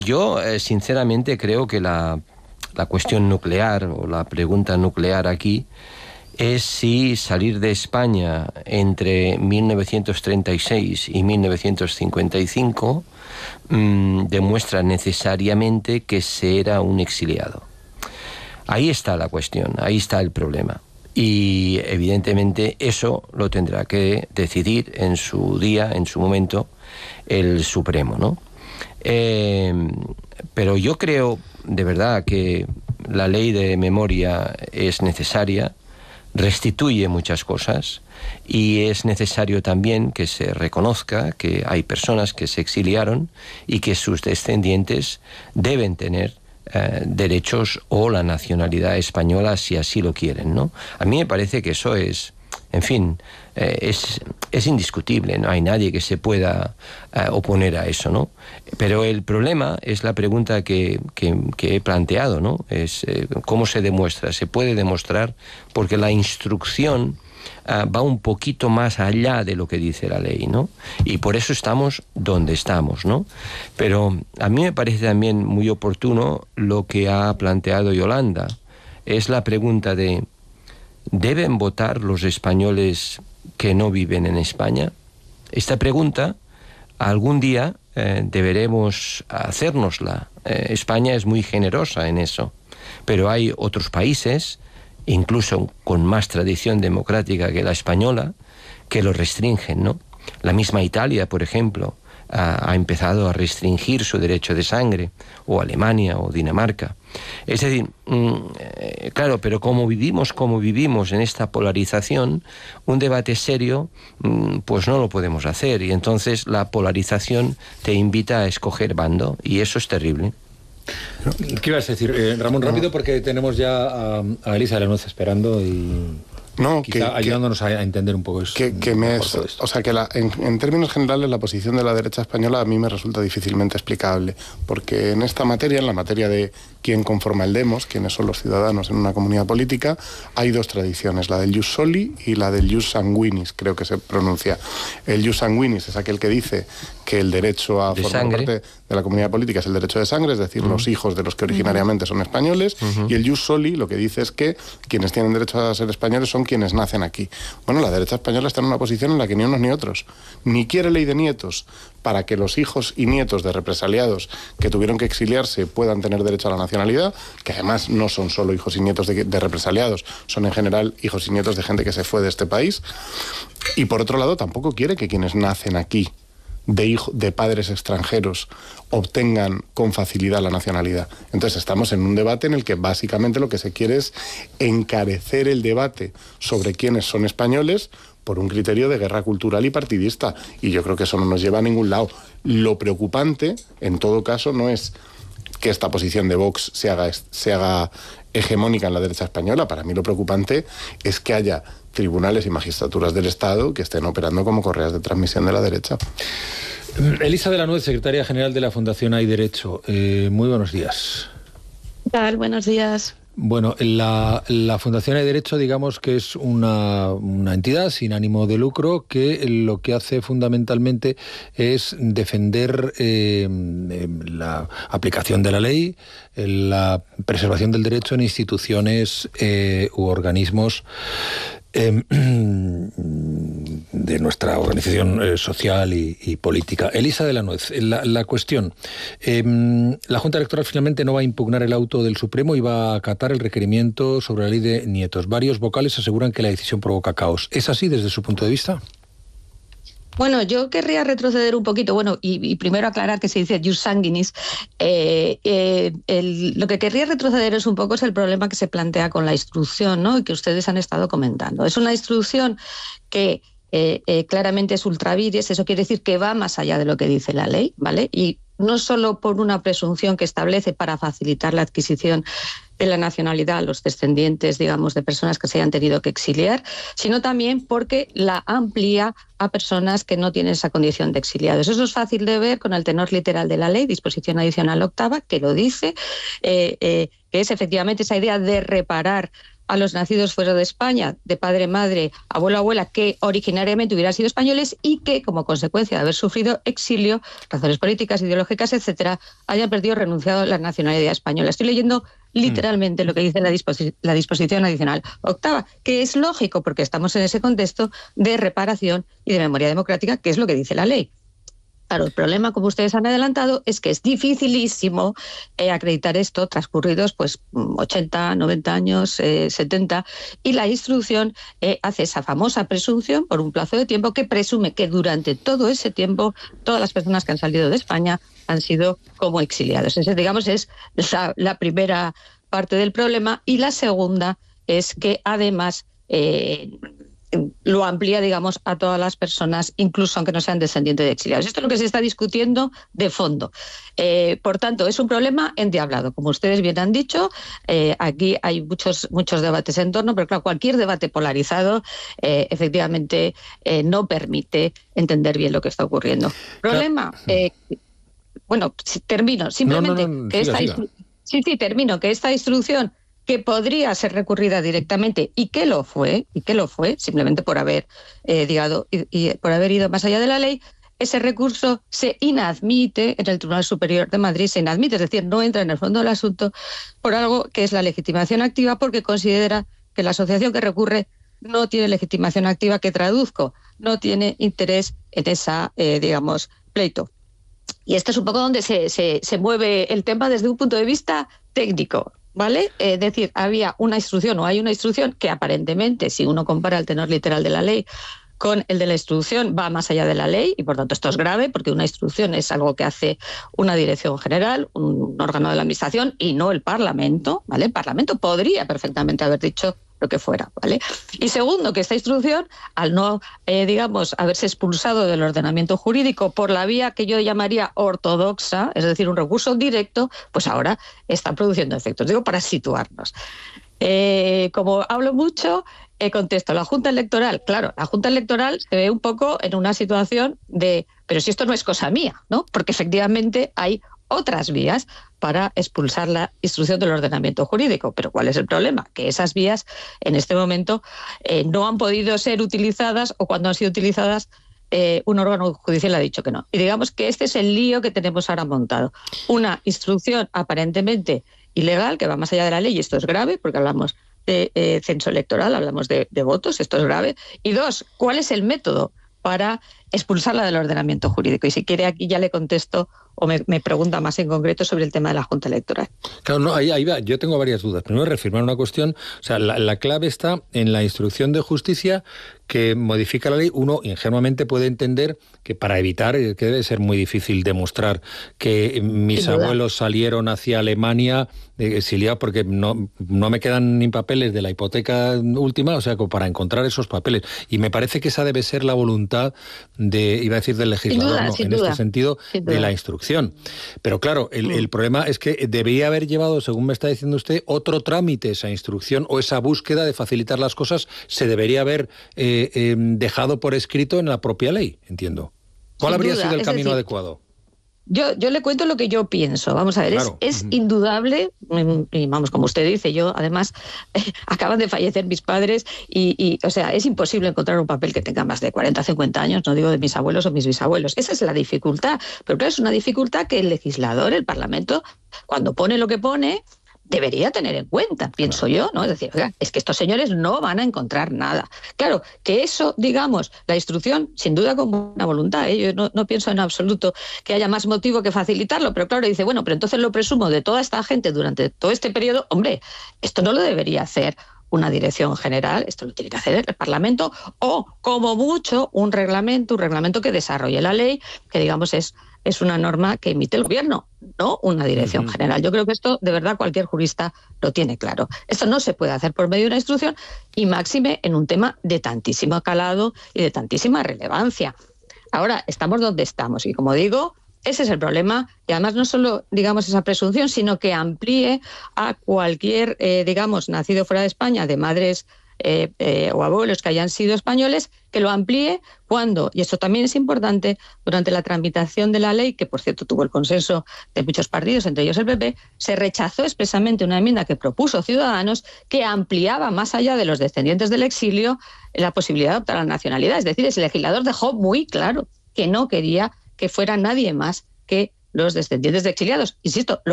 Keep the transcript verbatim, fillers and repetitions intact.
Yo, eh, sinceramente, creo que la, la cuestión nuclear o la pregunta nuclear aquí es si salir de España entre mil novecientos treinta y seis y mil novecientos cincuenta y cinco mmm, demuestra necesariamente que se era un exiliado. Ahí está la cuestión, ahí está el problema. Y evidentemente eso lo tendrá que decidir en su día, en su momento, el Supremo, ¿no? Eh, pero yo creo de verdad que la ley de memoria es necesaria, restituye muchas cosas y es necesario también que se reconozca que hay personas que se exiliaron y que sus descendientes deben tener eh, derechos o la nacionalidad española si así lo quieren, ¿no? A mí me parece que eso es, en fin, eh, es, es indiscutible, no hay nadie que se pueda eh, oponer a eso, ¿no? Pero el problema es la pregunta que, que, que he planteado, ¿no? Es eh, cómo se demuestra. Se puede demostrar porque la instrucción eh, va un poquito más allá de lo que dice la ley, ¿no? Y por eso estamos donde estamos, ¿no? Pero a mí me parece también muy oportuno lo que ha planteado Yolanda. Es la pregunta de ¿deben votar los españoles que no viven en España? Esta pregunta algún día eh, deberemos hacérnosla. Eh, España es muy generosa en eso, pero hay otros países, incluso con más tradición democrática que la española, que lo restringen, ¿no? La misma Italia, por ejemplo, ha, ha empezado a restringir su derecho de sangre, o Alemania o Dinamarca. Es decir, mmm, eh, claro, pero como vivimos, como vivimos en esta polarización, un debate serio, mmm, pues no lo podemos hacer. Y entonces la polarización te invita a escoger bando, y eso es terrible. ¿Qué ibas a decir, eh, Ramón? Rápido, porque tenemos ya a, a Elisa de la Nuez esperando y... No, quizá que, ayudándonos que, a entender un poco eso. Que, que me es, o sea, que la, en, en términos generales la posición de la derecha española a mí me resulta difícilmente explicable, porque en esta materia, en la materia de quién conforma el demos, quiénes son los ciudadanos en una comunidad política, hay dos tradiciones, la del jus soli y la del jus sanguinis, creo que se pronuncia. El jus sanguinis es aquel que dice que el derecho a de formar sangre. parte de la comunidad política es el derecho de sangre, es decir, uh-huh. los hijos de los que originariamente son españoles, uh-huh. y el jus soli lo que dice es que quienes tienen derecho a ser españoles son quienes nacen aquí. Bueno, la derecha española está en una posición en la que ni unos ni otros, ni quiere ley de nietos para que los hijos y nietos de represaliados que tuvieron que exiliarse puedan tener derecho a la nacionalidad, que además no son solo hijos y nietos de, de represaliados, son en general hijos y nietos de gente que se fue de este país, y por otro lado tampoco quiere que quienes nacen aquí de, hijo, de padres extranjeros obtengan con facilidad la nacionalidad. Entonces estamos en un debate en el que básicamente lo que se quiere es encarecer el debate sobre quiénes son españoles por un criterio de guerra cultural y partidista, y yo creo que eso no nos lleva a ningún lado. Lo preocupante, en todo caso, no es que esta posición de Vox se haga, se haga hegemónica en la derecha española. Para mí lo preocupante es que haya tribunales y magistraturas del Estado que estén operando como correas de transmisión de la derecha. Elisa de la Nuez, secretaria general de la Fundación Hay Derecho. Eh, muy buenos días. ¿Qué tal? Buenos días. Bueno, la, la Fundación Hay Derecho, digamos que es una, una entidad sin ánimo de lucro que lo que hace fundamentalmente es defender eh, la aplicación de la ley, la preservación del derecho en instituciones eh, u organismos Eh, de nuestra organización eh, social y, y política. Elisa de la Nuez, la, la cuestión. Eh, la Junta Electoral finalmente no va a impugnar el auto del Supremo y va a acatar el requerimiento sobre la ley de nietos. Varios vocales aseguran que la decisión provoca caos. ¿Es así desde su punto de vista? Bueno, yo querría retroceder un poquito, bueno, y, y primero aclarar que se dice jus sanguinis. Eh, eh, el, lo que querría retroceder es un poco es el problema que se plantea con la instrucción, ¿no? Y que ustedes han estado comentando. Es una instrucción que eh, eh, claramente es ultra vires, eso quiere decir que va más allá de lo que dice la ley, ¿vale? Y no solo por una presunción que establece para facilitar la adquisición de la nacionalidad a los descendientes, digamos, de personas que se hayan tenido que exiliar, sino también porque la amplía a personas que no tienen esa condición de exiliados. Eso es fácil de ver con el tenor literal de la ley, disposición adicional octava, que lo dice, eh, eh, que es efectivamente esa idea de reparar a los nacidos fuera de España, de padre, madre, abuelo, abuela, que originariamente hubieran sido españoles y que, como consecuencia de haber sufrido exilio, razones políticas, ideológicas, etcétera, hayan perdido o renunciado a la nacionalidad española. Estoy leyendo literalmente lo que dice la, disposi- la disposición adicional octava, que es lógico porque estamos en ese contexto de reparación y de memoria democrática, que es lo que dice la ley. Claro, el problema, como ustedes han adelantado, es que es dificilísimo eh, acreditar esto transcurridos pues ochenta, noventa años, eh, setenta, y la instrucción eh, hace esa famosa presunción por un plazo de tiempo que presume que durante todo ese tiempo todas las personas que han salido de España han sido como exiliados. Entonces, digamos, es la, la primera parte del problema, y la segunda es que además eh, lo amplía, digamos, a todas las personas, incluso aunque no sean descendientes de exiliados. Esto es lo que se está discutiendo de fondo. Eh, por tanto, es un problema endiablado. Como ustedes bien han dicho, eh, aquí hay muchos, muchos debates en torno, pero claro, cualquier debate polarizado eh, efectivamente eh, no permite entender bien lo que está ocurriendo. Problema, eh, bueno, termino, simplemente no, no, no, que siga, esta siga. sí, sí, termino, que esta instrucción, que podría ser recurrida directamente y que lo fue, y que lo fue, simplemente por haber, eh, digado, y, y por haber ido más allá de la ley, ese recurso se inadmite en el Tribunal Superior de Madrid, se inadmite, es decir, no entra en el fondo del asunto por algo que es la legitimación activa, porque considera que la asociación que recurre no tiene legitimación activa, que traduzco, no tiene interés en esa, eh, digamos, pleito. Y esto es un poco donde se, se, se mueve el tema desde un punto de vista técnico, ¿vale? Es decir, había una instrucción o hay una instrucción que aparentemente, si uno compara el tenor literal de la ley con el de la instrucción, va más allá de la ley, y por tanto esto es grave, porque una instrucción es algo que hace una dirección general, un órgano de la administración, y no el Parlamento, ¿vale? El Parlamento podría perfectamente haber dicho lo que fuera, ¿vale? Y segundo, que esta instrucción, al no, eh, digamos, haberse expulsado del ordenamiento jurídico por la vía que yo llamaría ortodoxa, es decir, un recurso directo, pues ahora está produciendo efectos. Digo, para situarnos. Eh, como hablo mucho, eh, contesto, la Junta Electoral, claro, la Junta Electoral se ve un poco en una situación de, pero si esto no es cosa mía, ¿no? Porque efectivamente hay otras vías para expulsar la instrucción del ordenamiento jurídico. Pero ¿cuál es el problema? Que esas vías en este momento eh, no han podido ser utilizadas, o cuando han sido utilizadas eh, un órgano judicial ha dicho que no. Y digamos que este es el lío que tenemos ahora montado. Una instrucción aparentemente ilegal que va más allá de la ley, y esto es grave porque hablamos de eh, censo electoral, hablamos de, de votos, esto es grave. Y dos, ¿cuál es el método para expulsarla del ordenamiento jurídico? Y si quiere, aquí ya le contesto o me, me pregunta más en concreto sobre el tema de la Junta Electoral. Claro, no, ahí, ahí va. Yo tengo varias dudas. Primero, reafirmar una cuestión. O sea, la, la clave está en la instrucción de justicia que modifica la ley. Uno ingenuamente puede entender que para evitar, que debe ser muy difícil demostrar que mis abuelos salieron hacia Alemania eh, exiliados porque no, no me quedan ni papeles de la hipoteca última, o sea, como para encontrar esos papeles. Y me parece que esa debe ser la voluntad de, iba a decir del legislador, duda, no, en duda, este sentido, de la instrucción. Pero claro, el, mm. el problema es que debería haber llevado, según me está diciendo usted, otro trámite esa instrucción, o esa búsqueda de facilitar las cosas se debería haber eh, eh, dejado por escrito en la propia ley, entiendo. ¿Cuál Sin habría duda, sido el camino decir, adecuado? Yo, yo le cuento lo que yo pienso. Vamos a ver, claro. es, es uh-huh. indudable, y vamos, como usted dice, yo además eh, acaban de fallecer mis padres y, y, o sea, es imposible encontrar un papel que tenga más de cuarenta, cincuenta años, no digo de mis abuelos o mis bisabuelos. Esa es la dificultad, pero claro, es una dificultad que el legislador, el Parlamento, cuando pone lo que pone, debería tener en cuenta, pienso yo, ¿no? Es decir, oiga, es que estos señores no van a encontrar nada. Claro, que eso, digamos, la instrucción, sin duda con buena voluntad, ¿eh? Yo no, no pienso en absoluto que haya más motivo que facilitarlo, pero claro, dice, bueno, pero entonces lo presumo de toda esta gente durante todo este periodo. Hombre, esto no lo debería hacer una dirección general, esto lo tiene que hacer el Parlamento, o como mucho un reglamento, un reglamento que desarrolle la ley, que digamos es es una norma que emite el gobierno, no una dirección uh-huh. general. Yo creo que esto, de verdad, cualquier jurista lo tiene claro. Esto no se puede hacer por medio de una instrucción, y máxime en un tema de tantísimo calado y de tantísima relevancia. Ahora, estamos donde estamos, y como digo, ese es el problema, y además no solo, digamos, esa presunción, sino que amplíe a cualquier, eh, digamos, nacido fuera de España, de madres eh, eh, o abuelos que hayan sido españoles, que lo amplíe cuando, y esto también es importante, durante la tramitación de la ley, que por cierto tuvo el consenso de muchos partidos, entre ellos el P P, se rechazó expresamente una enmienda que propuso Ciudadanos que ampliaba más allá de los descendientes del exilio la posibilidad de optar a la nacionalidad. Es decir, el legislador dejó muy claro que no quería que fuera nadie más que los descendientes de exiliados. Insisto, lo